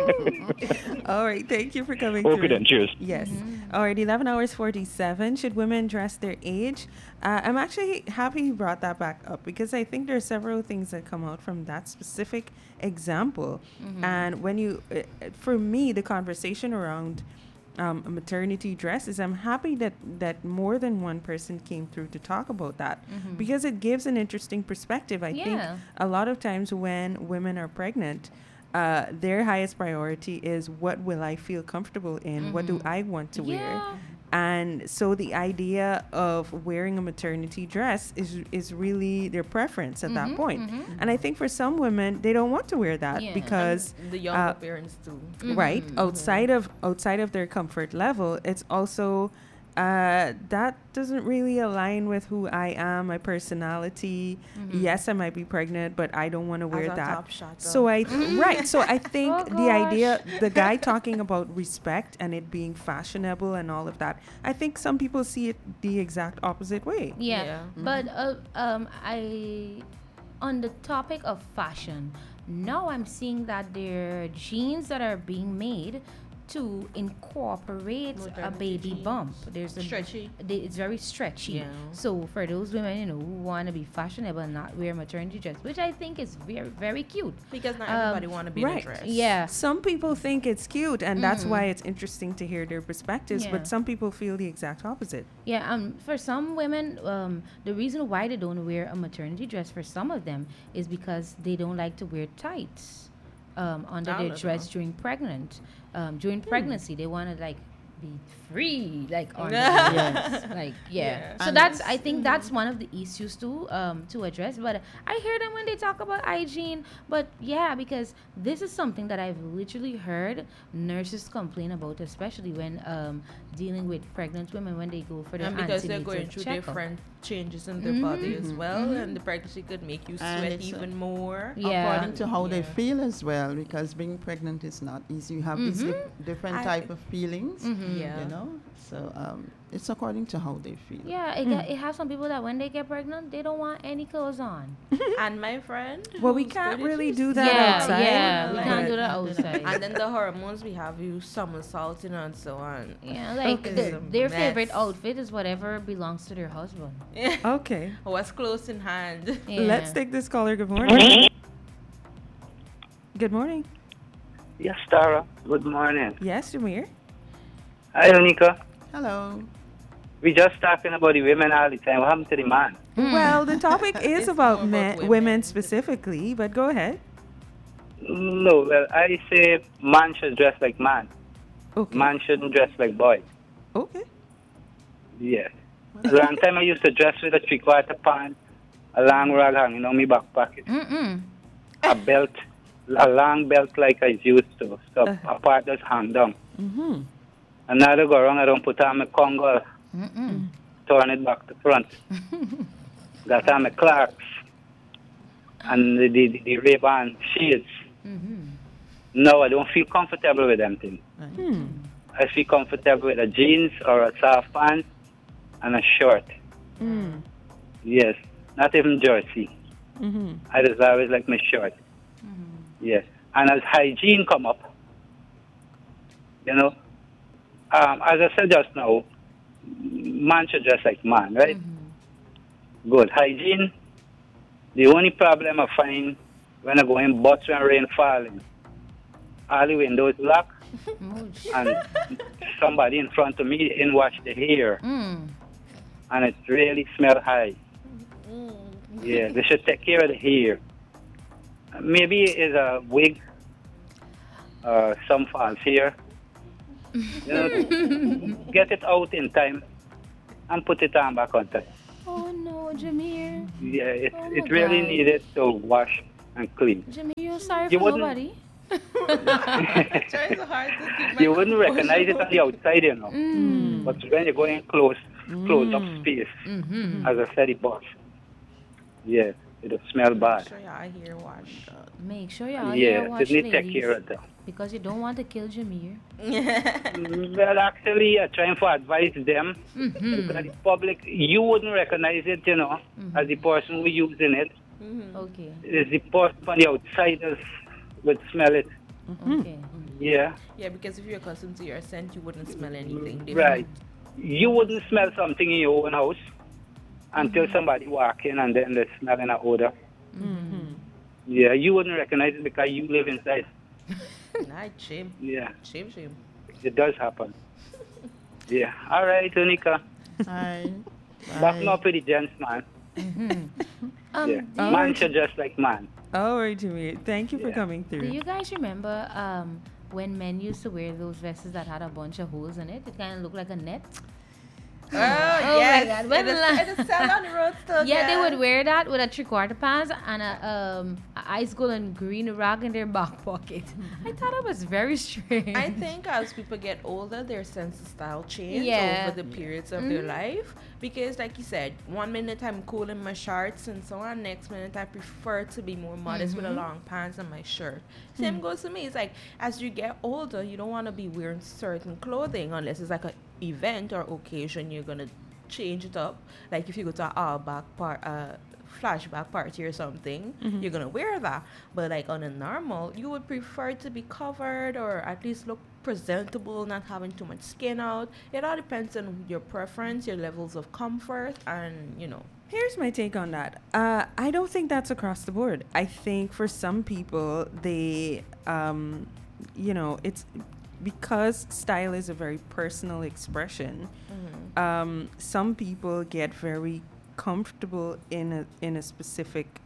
S1: All right. Thank you for coming
S9: Okay
S1: through.
S9: then, cheers.
S1: Yes. All right. eleven hours forty-seven. Should women dress their age? Uh, I'm actually happy you brought that back up because I think there are several things that come out from that specific example. And when you, uh, for me, the conversation around um, a maternity dress is I'm happy that, that more than one person came through to talk about that because it gives an interesting perspective. I think
S3: Yeah.
S1: a lot of times when women are pregnant, uh, their highest priority is what will I feel comfortable in? What do I want to wear?
S3: Yeah.
S1: And so the idea of wearing a maternity dress is is really their preference at that point. And I think for some women, they don't want to wear that
S3: Yeah.
S1: because
S4: The younger
S1: uh,
S4: parents too.
S1: right outside of outside of their comfort level, it's also uh, that doesn't really align with who I am, my personality. Yes, I might be pregnant, but I don't want to wear
S4: a
S1: that.
S4: top shot,
S1: So
S4: though.
S1: I right. So I think
S3: Oh,
S1: the idea,
S3: gosh.
S1: the guy talking about respect and it being fashionable and all of that. I think some people see it the exact opposite way.
S3: Yeah,
S4: Yeah.
S3: but uh, um, I on the topic of fashion, now I'm seeing that there are jeans that are being made to incorporate a
S4: Maternity
S3: baby
S4: jeans.
S3: bump. There's a
S4: Stretchy.
S3: they- It's very stretchy.
S4: Yeah.
S3: So for those women, you know, who want to be fashionable and not wear maternity dress, which I think is very very cute.
S4: Because not
S3: Um,
S4: everybody want to be in
S1: right.
S4: a dress.
S3: Yeah.
S1: Some people think it's cute, and that's why it's interesting to hear their perspectives.
S3: Yeah.
S1: But some people feel the exact opposite.
S3: Yeah, um, for some women, um, the reason why they don't wear a maternity dress for some of them is because they don't like to wear tights um, under
S4: All
S3: their
S4: of
S3: dress
S4: them.
S3: during pregnant, um, during pregnancy. They want to like be free, like on the
S2: Yes.
S3: like yeah.
S4: Yeah.
S3: So
S2: And
S3: that's
S2: it's-
S3: I think that's one of the issues too um, to address. But I hear them when they talk about hygiene. But yeah, because this is something that I've literally heard nurses complain about, especially when um, dealing with pregnant women when they go for their
S4: And because they're
S3: antenatal
S4: going through
S3: checkup.
S4: different changes in their body as well, and the pregnancy could make you
S2: And
S4: sweat
S2: it's, uh,
S4: even more.
S3: Yeah.
S2: According to how they
S4: Yeah.
S2: feel as well, because being pregnant is not easy. You have these dif- different
S4: I-
S2: type of feelings,
S4: Yeah.
S2: you know. So um, it's according to how they feel.
S3: Yeah, it, got, it has some people that when they get pregnant, they don't want any clothes on.
S4: And my friend,
S1: Well, we
S4: who's
S1: can't
S4: thirty,
S1: really
S4: she's-
S1: do that
S3: yeah,
S1: outside.
S3: yeah, we
S4: Like-
S3: can't do that
S2: Can't do that.
S3: outside.
S4: And then the hormones, we have you somersaulting and so on.
S3: Yeah, like
S1: Okay.
S3: the-
S4: It's a
S3: their
S4: mess.
S3: favorite outfit is whatever belongs to their husband.
S1: Okay.
S4: What's close in hand?
S3: Yeah.
S1: Let's take this caller. Good morning. Good morning.
S6: Yes, Tara. Good morning.
S1: Yes, Jameer.
S6: Hi, Onika.
S2: Hello.
S6: We just talking about the women all the time. What happened to the man?
S1: Well, the topic is
S4: It's
S1: about,
S4: more about
S1: men,
S4: women.
S1: women specifically, but go ahead.
S6: No, well, I say man should dress like man.
S1: Okay.
S6: Man shouldn't dress like boy.
S1: Okay.
S6: Yeah. A long time I used to dress with a three-quarter pant, a long rag hanging on my back pocket,
S3: Mm-mm.
S6: a belt, a long belt like I used to. So
S1: Uh-huh.
S6: a part just hang down.
S1: Mm-hmm.
S6: Another go around, I don't put on my Congo,
S3: Mm-mm.
S6: turn it back to front. Got on my Clarks and the, the, the Ray-Ban shades.
S3: Mm-hmm.
S6: No, I don't feel comfortable with them things.
S1: Hmm.
S6: I feel comfortable with a jeans or a soft pants and a short.
S1: Mm.
S6: Yes, not even jersey.
S1: Mm-hmm.
S6: I just always like my short. Yes, and as hygiene come up, you know, um, as I said just now, man should dress like man, right? Good hygiene. The only problem I find when I go in bus when rain falling, all the windows locked,
S3: Mooch.
S6: and somebody in front of me didn't wash the hair,
S3: Mm.
S6: and it really smell high. Yeah, they should take care of the hair. Uh, Maybe it's a wig, uh, some false hair. You know, get it out in time and put it on back on time.
S3: Oh no, Jameer.
S6: Yeah, it,
S3: Oh my
S6: it really
S3: God.
S6: needed to wash and clean.
S3: Jameer, you're sorry
S6: You
S3: for
S6: wouldn't-
S3: nobody.
S4: Trying so hard to keep my
S6: You wouldn't
S4: composure.
S6: recognize it on the outside, you know.
S3: Mm.
S6: But when you're going close, close up space,
S3: Mm-hmm.
S6: as I said, it boss. Yeah, it'll smell bad.
S4: Sure, yeah, I hear one.
S3: Make sure y'all
S6: Yeah,
S3: here watch
S6: they need to take
S3: ladies,
S6: care of that.
S3: because you don't want to kill Jameer.
S6: Well, actually, I'm trying to advise them.
S3: Mm-hmm.
S6: Because the public, you wouldn't recognize it, you know, as the person who using it.
S3: Okay.
S6: It's the person on the outsiders would smell it.
S3: Okay.
S6: Yeah,
S4: Yeah, because if you're accustomed to your scent, you wouldn't smell anything different.
S6: right. You wouldn't smell something in your own house until somebody walk in and then they're smelling an odor.
S3: Mm-hmm.
S6: Yeah, you wouldn't recognize it because you live inside.
S4: Nah, shame.
S6: Yeah,
S4: Shame, shame.
S6: it does happen. Yeah. All right, Unika.
S2: Hi.
S6: Back up with the gents, man.
S3: Um,
S6: Yeah.
S3: do, you,
S6: Man should just like man.
S1: All right, Jameer. Thank you for
S6: Yeah.
S1: coming
S3: do
S1: through.
S3: you guys remember um, when men used to wear those vests that had a bunch of holes in it? It kind of looked like a net.
S4: Oh,
S3: my
S4: yes.
S3: God, when
S4: It is,
S3: la-
S4: it is sell on the road still.
S3: Yeah, they would wear that with a three-quarter pants and a, um, a ice gold and green rag in their back pocket. I thought it was very strange.
S4: I think as people get older, their sense of style change
S3: Yeah.
S4: over the periods of their
S3: Mhm.
S4: life. Because, like you said, one minute I'm cool in my shorts and so on. Next minute I prefer to be more modest with a
S3: Mhm.
S4: long pants and my shirt. Same goes to me. It's like as you get older, you don't want to be wearing certain clothing unless it's like an event or occasion. You're gonna change it up. Like if you go to an all back part, uh, flashback party or something,
S1: Mhm.
S4: you're gonna wear that. But like on a normal, you would prefer to be covered or at least look presentable, not having too much skin out. It all depends on your preference, your levels of comfort, and you know.
S1: Here's my take on that. Uh, I don't think that's across the board. I think for some people, they, um, you know, it's because style is a very personal expression. Um, some people get very comfortable in a in a specific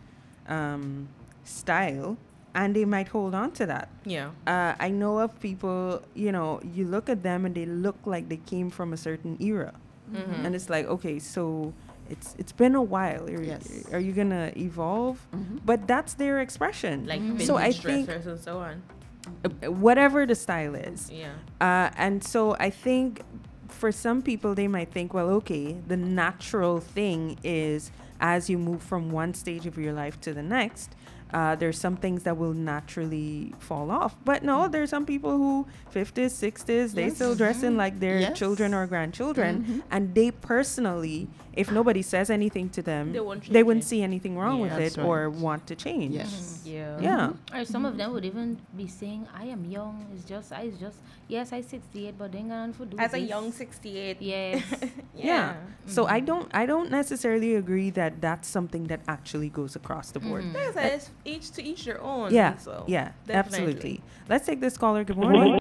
S1: um, style, and they might hold on to that.
S4: Yeah.
S1: Uh, I know of people, you know, you look at them and they look like they came from a certain era.
S4: Mhm.
S1: And it's like, okay, so it's it's been a while. Are,
S2: Yes.
S1: are you gonna evolve?
S2: Mhm.
S1: But that's their expression.
S4: Like
S3: Mhm.
S4: vintage
S1: So I think
S4: dressers and so on.
S1: uh, whatever the style is.
S4: Yeah.
S1: Uh, and so I think for some people, they might think, well, okay, the natural thing is as you move from one stage of your life to the next, uh, there's some things that will naturally fall off. But no, there's some people who fifties, sixties, they
S2: Yes.
S1: still dressing like their
S2: Yes.
S1: children or grandchildren.
S2: Mhm.
S1: And they personally, if nobody says anything to them,
S4: They won't
S1: they
S4: change
S1: wouldn't
S4: it.
S1: see anything wrong
S4: Yeah.
S1: with
S2: That's
S1: it or
S2: right.
S1: want to change.
S2: Yes.
S4: Yeah.
S1: Yeah.
S3: Or some of them would even be saying, I am young. It's just, I it's just, yes, I sixty-eight, but then gone for do
S4: As a
S3: this."
S4: young sixty-eight.
S3: Yes.
S1: Yeah. So I
S3: Mhm.
S1: don't I don't necessarily agree that that's something that actually goes across the board.
S3: Mhm.
S4: Yes, and it's each to each their own.
S1: Yeah.
S4: So
S1: yeah,
S4: definitely.
S1: absolutely. Let's take this caller. Good morning.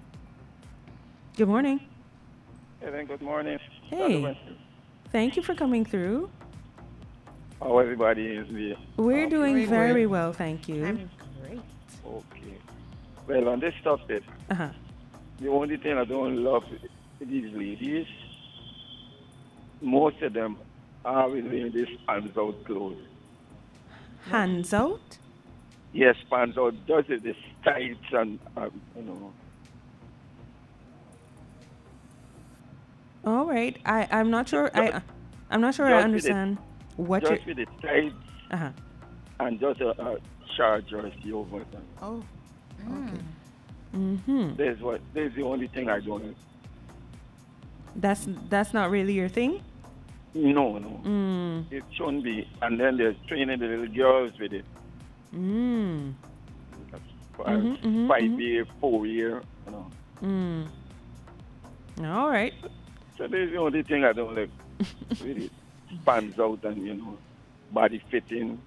S1: Good morning.
S8: Hey, then good morning.
S1: Hey. Thank you for coming through.
S8: How everybody is there?
S1: We're
S8: Okay.
S1: doing
S2: Great,
S1: very
S2: great.
S1: well, thank you.
S4: I'm great.
S8: Okay. Well, on this topic,
S1: Uh-huh.
S8: the only thing I don't love these ladies, most of them are wearing this pants out clothes.
S1: Hands out.
S8: Yes, pants out, just the tights and, um, you know.
S1: All right. I I'm not sure. I I'm not sure I
S8: Just with it-
S1: understand what you're.
S8: just with the tights
S1: Uh-huh.
S8: and just a, a short jersey over them.
S2: Oh, okay.
S1: Mm-hmm.
S8: That's what. That's the only thing I don't.
S1: That's that's not really your thing.
S8: No, no.
S1: Mm.
S8: It shouldn't be. And then they're training the little girls with it.
S1: Mm.
S8: Five,
S1: Mhm, mhm,
S8: five
S1: mhm.
S8: year, four year, you know.
S1: Mm. All right.
S8: So that's the only thing I don't like. Really, pants out and you know, body fitting.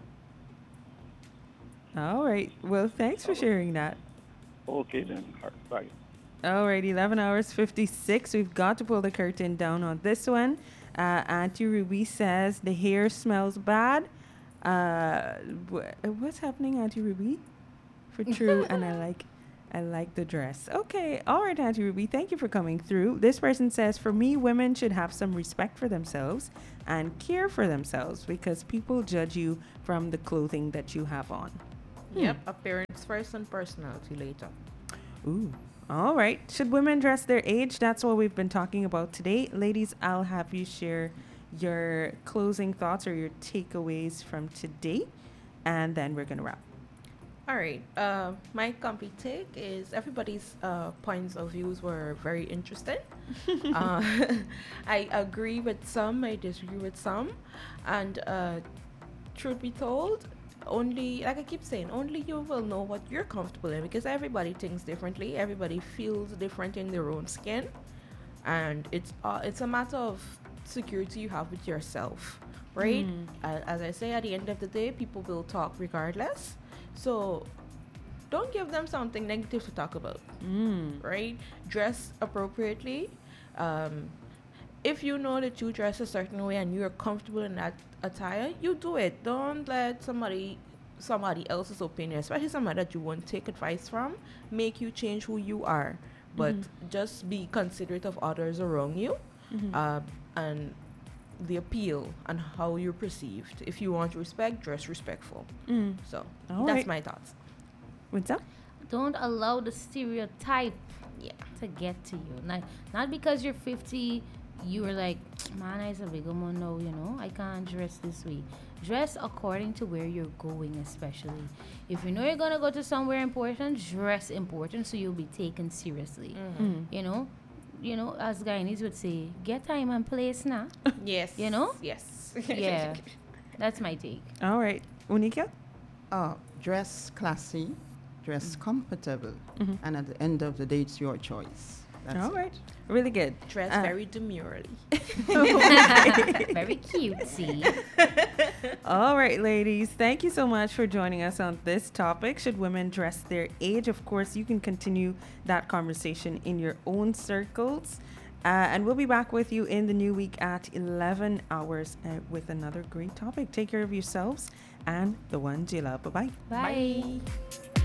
S1: All right. Well, thanks for sharing that.
S8: Okay then. All right, bye.
S1: All right, eleven hours fifty-six. We've got to pull the curtain down on this one. Uh, Auntie Ruby says the hair smells bad. Uh, wh- what's happening, Auntie Ruby? For true, and I like, I like the dress. Okay, all right, Auntie Ruby. Thank you for coming through. This person says, for me, women should have some respect for themselves and care for themselves because people judge you from the clothing that you have on.
S4: Yep, appearance first and personality later.
S1: Ooh. All right. Should women dress their age? That's what we've been talking about today. Ladies, I'll have you share your closing thoughts or your takeaways from today, and then we're going to wrap.
S4: All right. Uh, my complete take is everybody's uh, points of views were very interesting. uh, I agree with some, I disagree with some. And uh, truth be told, only, like I keep saying, only you will know what you're comfortable in because everybody thinks differently. Everybody feels different in their own skin. And it's uh, it's a matter of security you have with yourself, right?
S1: Mm.
S4: Uh, as I say, at the end of the day, people will talk regardless. So don't give them something negative to talk about,
S1: Mm.
S4: right? Dress appropriately. Um, if you know that you dress a certain way and you're comfortable in that attire, you do it. Don't let somebody somebody else's opinion, especially somebody that you won't take advice from, make you change who you are. But
S1: Mhm.
S4: just be considerate of others around you,
S1: Mhm.
S4: uh, and the appeal and how you're perceived. If you want respect, dress respectful.
S1: Mm.
S4: So
S1: All
S4: that's
S1: right.
S4: my thoughts.
S1: What's up?
S3: Don't allow the stereotype
S4: Yeah.
S3: to get to you. Not, not because you're fifty, you were like, man, I's a big woman now, you know, I can't dress this way. Dress according to where you're going, especially. If you know you're going to go to somewhere important, dress important so you'll be taken seriously.
S1: Mm.
S3: You know? You know, as Guyanese would say, get time and place now.
S4: Yes.
S3: You know?
S4: Yes.
S3: Yeah. That's my take.
S1: All right. Unika?
S2: Uh, dress classy, dress comfortable,
S1: Mhm.
S2: and at the end of the day, it's your choice. That's
S1: All
S2: it.
S1: right. Really good.
S4: Dress
S1: Uh,
S4: very demurely.
S3: Very cutesy.
S1: All right, ladies. Thank you so much for joining us on this topic. Should women dress their age? Of course, you can continue that conversation in your own circles. Uh, and we'll be back with you in the new week at eleven hours uh, with another great topic. Take care of yourselves and the ones you love. Bye-bye.
S3: Bye.
S4: Bye.